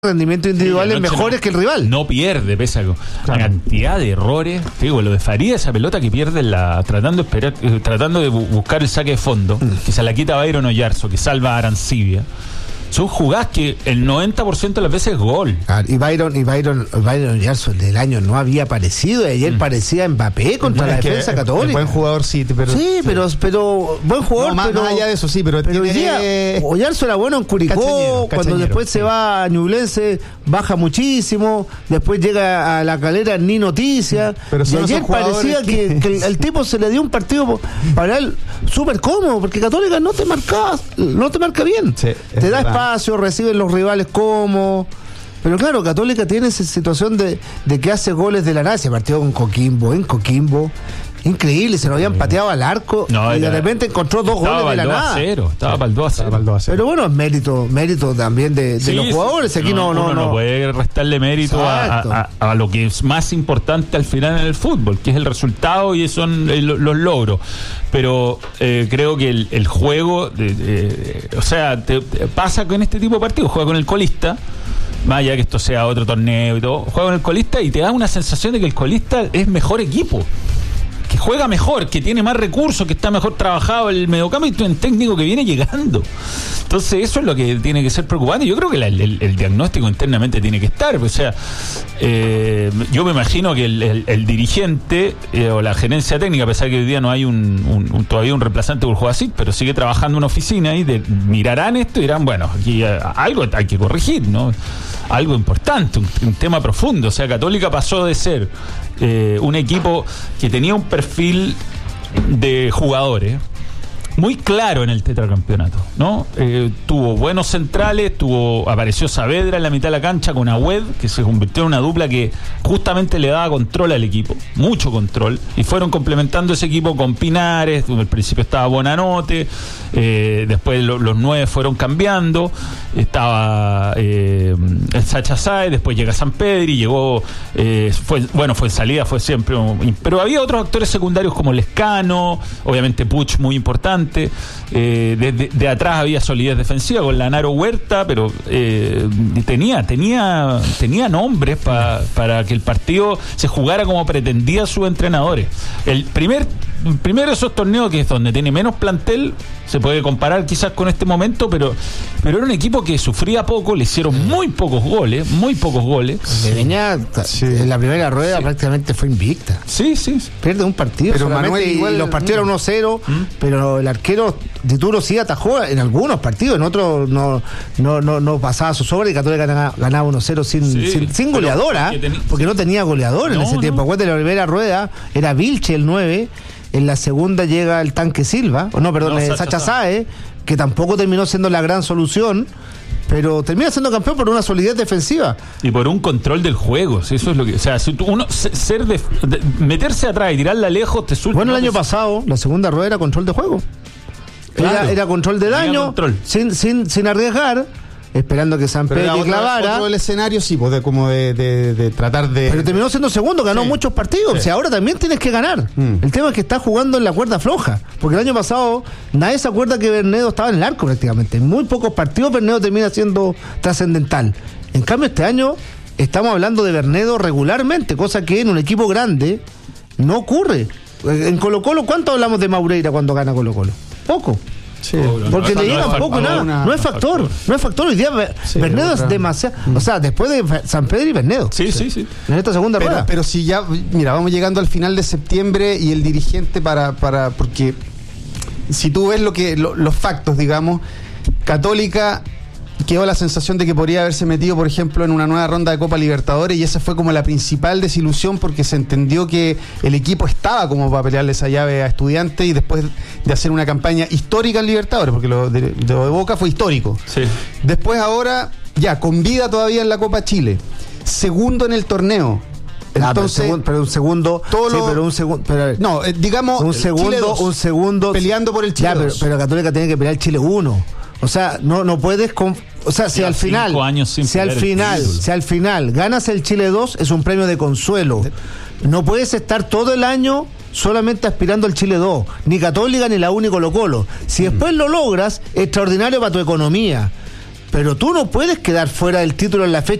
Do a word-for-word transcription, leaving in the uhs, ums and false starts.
rendimientos individuales sí, mejores no, que el rival. No pierde, pese a la claro. cantidad de errores. Digo, lo de Faría, esa pelota que pierde la, tratando, esperar, eh, tratando de bu- buscar el saque de fondo, mm. que se la quita Byron Oyarzo, que salva a Arancibia. Son jugadas que el noventa por ciento de las veces es gol. Ah, y Byron y Byron, Byron Oyarzo del año no había aparecido, y ayer mm. parecía Mbappé contra no, la defensa católica. Buen jugador, sí, pero sí, sí. pero pero buen jugador, no, más, pero más allá de eso, sí, pero, pero tiene... día, Oyarzo era bueno en Curicó, cachañero, cuando cachañero, después sí. se va a Ñublense, baja muchísimo, después llega a La Calera ni noticia, pero y ayer parecía que, que el, el tipo se le dio un partido para él súper cómodo, porque Católica no te marca, no te marca bien, sí, te da verdad. espacio, reciben los rivales como, pero claro, Católica tiene esa situación de, de que hace goles de la nada. Se partió con Coquimbo, en Coquimbo, increíble, se lo habían pateado al arco no, y de repente encontró dos goles de la nada. Cero, estaba para el dos a cero. Pero bueno, es mérito, mérito también de, de sí, los jugadores. Aquí no, no, no, no, no puede restarle mérito a, a, a lo que es más importante al final en el fútbol, que es el resultado y son los, los logros. Pero eh, creo que el, el juego, de, de, o sea, te, te pasa con este tipo de partidos, juega con el colista. Vaya que esto sea otro torneo y todo, juega con el colista y te da una sensación de que el colista es mejor equipo, que juega mejor, que tiene más recursos, que está mejor trabajado el mediocampo y un técnico que viene llegando. Entonces eso es lo que tiene que ser preocupante. Yo creo que la, el, el diagnóstico internamente tiene que estar. O sea, eh, yo me imagino que el, el, el dirigente eh, o la gerencia técnica, a pesar que hoy día no hay un, un, un todavía un reemplazante por Joacit, pero sigue trabajando en una oficina y de, mirarán esto y dirán, bueno, aquí eh, algo hay que corregir, ¿no? Algo importante, un, un tema profundo. O sea, Católica pasó de ser eh, un equipo que tenía un perfil de jugadores muy claro en el tetracampeonato, ¿no? Eh, tuvo buenos centrales, tuvo apareció Saavedra en la mitad de la cancha con Agüed, que se convirtió en una dupla que justamente le daba control al equipo, mucho control, y fueron complementando ese equipo con Pinares. Al principio estaba Bonanote, eh, después lo, los nueve fueron cambiando, estaba eh, el Sacha Sáez, después llega Sampedri, llegó, eh, fue, bueno, fue en salida, fue siempre, un, pero había otros actores secundarios como Lescano, obviamente Puch muy importante. Eh, de, de, de atrás había solidez defensiva con Lanaro Huerta, pero eh, tenía tenía tenía nombres pa, para que el partido se jugara como pretendía sus entrenadores. El primer primero de esos torneos, que es donde tiene menos plantel, se puede comparar quizás con este momento, pero pero era un equipo que sufría poco, le hicieron muy pocos goles, muy pocos goles. De venía, sí. En la primera rueda sí. prácticamente fue invicta. Sí, sí. Pierde un partido, pero Manuel, igual, y los partidos eran uno cero, ¿Mm? Pero el arquero de Turo sí atajó en algunos partidos, en otros no no no, no pasaba su sobra y Católica ganaba, ganaba uno cero sin, sí, sin, sin goleadora, porque, ten... porque no tenía goleador no, en ese no. tiempo. Acuérdate, la primera rueda era Vilche el nueve, en la segunda llega el Tanque Silva, o no, perdón, no, Sacha, Sacha Sáez, que tampoco terminó siendo la gran solución, pero termina siendo campeón por una solidez defensiva y por un control del juego. Eso es lo que, o sea, si uno ser de, de, meterse atrás y tirarla lejos te suelta. Bueno, el no año te... pasado la segunda rueda era control de juego. Claro. Era, era control de daño, control. sin sin sin arriesgar, esperando que San Pedro clavara. Otro el escenario sí, pues de, como de, de, de tratar de... Pero terminó siendo segundo, ganó sí. muchos partidos. Sí. O sea, ahora también tienes que ganar. Mm. El tema es que está jugando en la cuerda floja. Porque el año pasado nadie se acuerda que Bernedo estaba en el arco prácticamente. En muy pocos partidos Bernedo termina siendo trascendental. En cambio, este año estamos hablando de Bernedo regularmente, cosa que en un equipo grande no ocurre. En Colo-Colo, ¿cuánto hablamos de Maureira cuando gana Colo-Colo? Poco. Sí, porque no, le llegan no poco factor, nada, una, no es factor, no es factor. Hoy día sí, Bernedo es demasiado, mm. o sea, después de San Pedro y Bernedo. Sí, sí, sí. En esta segunda pero, rueda. Pero si ya, mira, vamos llegando al final de septiembre y el dirigente para, para, porque si tú ves lo que, lo, los factos, digamos, Católica quedó la sensación de que podría haberse metido, por ejemplo, en una nueva ronda de Copa Libertadores, y esa fue como la principal desilusión, porque se entendió que el equipo estaba como para pelearle esa llave a Estudiantes, y después de hacer una campaña histórica en Libertadores, porque lo de, de, lo de Boca fue histórico. Sí. Después ahora, ya, con vida todavía en la Copa Chile, segundo en el torneo. Entonces, ah, pero, un segundo, todo sí, lo, pero un segundo, pero, no, eh, digamos, un segundo, dos, un segundo peleando por el Chile. Ya, pero, pero Católica tiene que pelear el Chile uno. O sea, no no puedes con, o sea, si al final si al final, si al final ganas el Chile dos, es un premio de consuelo. No puedes estar todo el año solamente aspirando al Chile dos, ni Católica ni la U ni Colo-Colo. Si después mm. lo logras, extraordinario para tu economía. Pero tú no puedes quedar fuera del título en la fecha